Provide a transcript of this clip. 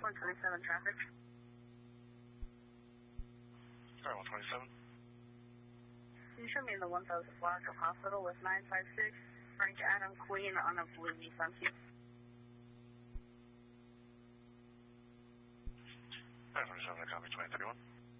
127 traffic. Sorry, 127. Can you show me the 1000 block of hospital with 956 Frank Adam Queen on a blue Nissan Cube? 527, copy 2031.